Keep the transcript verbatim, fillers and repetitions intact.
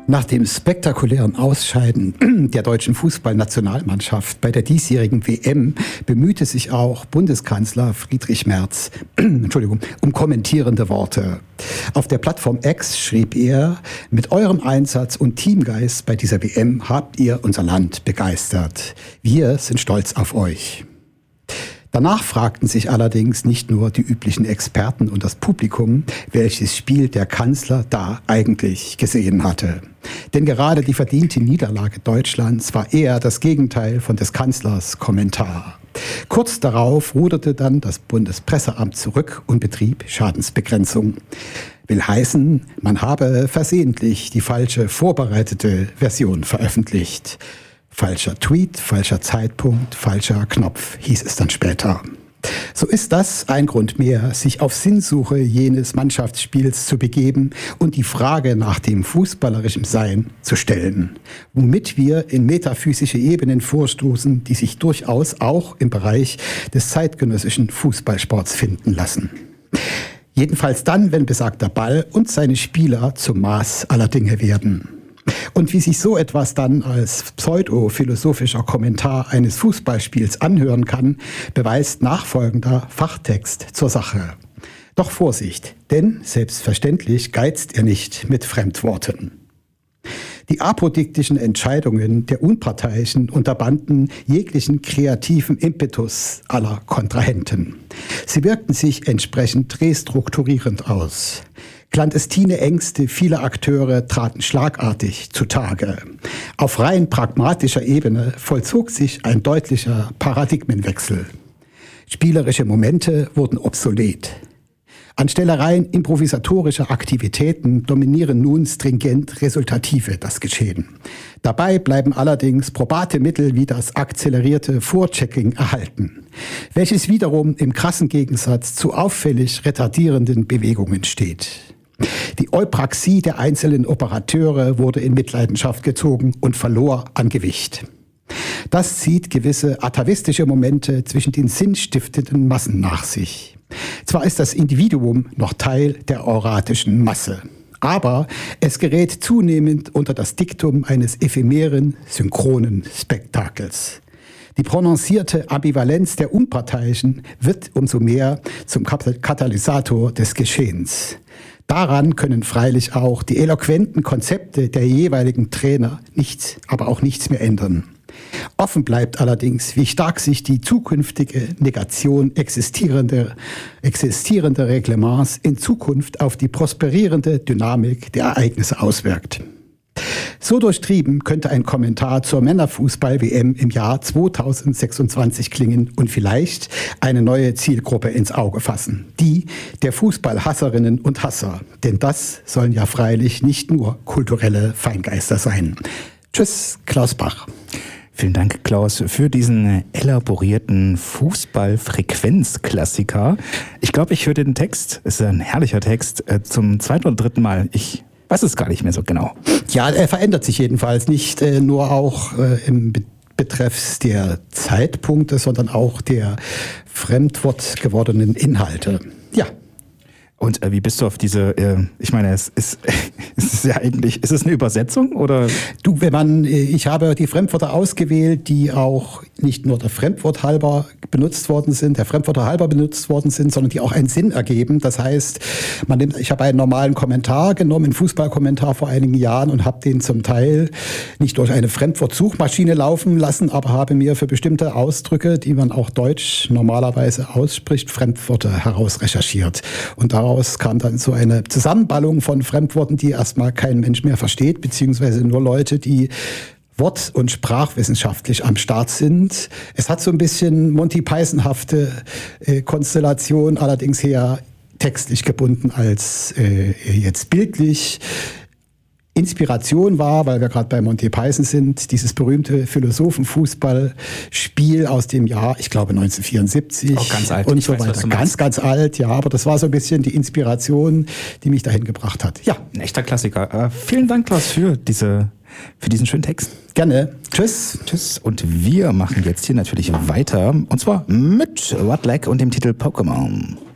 Nach dem spektakulären Ausscheiden der deutschen Fußballnationalmannschaft bei der diesjährigen W M bemühte sich auch Bundeskanzler Friedrich Merz Entschuldigung, um kommentierende Worte. Auf der Plattform X schrieb er: Mit eurem Einsatz und Teamgeist bei dieser W M habt ihr unser Land begeistert. Wir sind stolz auf euch. Danach fragten sich allerdings nicht nur die üblichen Experten und das Publikum, welches Spiel der Kanzler da eigentlich gesehen hatte. Denn gerade die verdiente Niederlage Deutschlands war eher das Gegenteil von des Kanzlers Kommentar. Kurz darauf ruderte dann das Bundespresseamt zurück und betrieb Schadensbegrenzung. Will heißen, man habe versehentlich die falsche vorbereitete Version veröffentlicht. Falscher Tweet, falscher Zeitpunkt, falscher Knopf, hieß es dann später. So ist das ein Grund mehr, sich auf Sinnsuche jenes Mannschaftsspiels zu begeben und die Frage nach dem fußballerischen Sein zu stellen, womit wir in metaphysische Ebenen vorstoßen, die sich durchaus auch im Bereich des zeitgenössischen Fußballsports finden lassen. Jedenfalls dann, wenn besagter Ball und seine Spieler zum Maß aller Dinge werden. Und wie sich so etwas dann als pseudophilosophischer Kommentar eines Fußballspiels anhören kann, beweist nachfolgender Fachtext zur Sache. Doch Vorsicht, denn selbstverständlich geizt er nicht mit Fremdworten. Die apodiktischen Entscheidungen der Unparteiischen unterbanden jeglichen kreativen Impetus aller Kontrahenten. Sie wirkten sich entsprechend restrukturierend aus. Clandestine Ängste vieler Akteure traten schlagartig zutage. Auf rein pragmatischer Ebene vollzog sich ein deutlicher Paradigmenwechsel. Spielerische Momente wurden obsolet. Anstelle rein improvisatorischer Aktivitäten dominieren nun stringent resultative das Geschehen. Dabei bleiben allerdings probate Mittel wie das akzelerierte Vorchecking erhalten, welches wiederum im krassen Gegensatz zu auffällig retardierenden Bewegungen steht. Die Eupraxie der einzelnen Operateure wurde in Mitleidenschaft gezogen und verlor an Gewicht. Das zieht gewisse atavistische Momente zwischen den sinnstiftenden Massen nach sich. Zwar ist das Individuum noch Teil der auratischen Masse, aber es gerät zunehmend unter das Diktum eines ephemeren, synchronen Spektakels. Die prononcierte Ambivalenz der Unparteiischen wird umso mehr zum Katalysator des Geschehens. Daran können freilich auch die eloquenten Konzepte der jeweiligen Trainer nichts, aber auch nichts mehr ändern. Offen bleibt allerdings, wie stark sich die zukünftige Negation existierender, existierender Reglements in Zukunft auf die prosperierende Dynamik der Ereignisse auswirkt. So durchtrieben könnte ein Kommentar zur Männerfußball-W M im Jahr zweitausendsechsundzwanzig klingen und vielleicht eine neue Zielgruppe ins Auge fassen. Die der Fußballhasserinnen und Hasser. Denn das sollen ja freilich nicht nur kulturelle Feingeister sein. Tschüss, Klaus Bach. Vielen Dank, Klaus, für diesen elaborierten Fußball-Frequenz-Klassiker. Ich glaube, ich höre den Text, es ist ein herrlicher Text, zum zweiten oder dritten Mal. Ich weiß es gar nicht mehr so genau. Ja, er verändert sich jedenfalls nicht äh, nur auch äh, im Be- Betreffs der Zeitpunkte, sondern auch der Fremdwort gewordenen Inhalte. Ja. Und äh, wie bist du auf diese, äh, ich meine, es ist, es ist ja eigentlich, ist es eine Übersetzung oder? Du, wenn man, ich habe die Fremdwörter ausgewählt, die auch nicht nur der Fremdwort halber benutzt worden sind, der Fremdwörter halber benutzt worden sind, sondern die auch einen Sinn ergeben. Das heißt, man nimmt, ich habe einen normalen Kommentar genommen, einen Fußballkommentar vor einigen Jahren und habe den zum Teil nicht durch eine Fremdwortsuchmaschine laufen lassen, aber habe mir für bestimmte Ausdrücke, die man auch deutsch normalerweise ausspricht, Fremdwörter herausrecherchiert. Und daraus kam dann so eine Zusammenballung von Fremdworten, die erstmal kein Mensch mehr versteht, beziehungsweise nur Leute, die wort- und sprachwissenschaftlich am Start sind. Es hat so ein bisschen Monty Python-hafte äh, Konstellation, allerdings eher textlich gebunden als äh, jetzt bildlich. Inspiration war, weil wir gerade bei Monty Python sind, dieses berühmte Philosophen-Fußballspiel aus dem Jahr, ich glaube neunzehnhundertvierundsiebzig. Auch ganz alt. Und ich so weiß, weiter. Ganz, ganz alt, ja. Aber das war so ein bisschen die Inspiration, die mich dahin gebracht hat. Ja. Ein echter Klassiker. Äh, vielen Dank, Klaus, für diese, für diesen schönen Text. Gerne. Tschüss. Tschüss. Und wir machen jetzt hier natürlich weiter. Und zwar mit Rudlack und dem Titel Pokémon.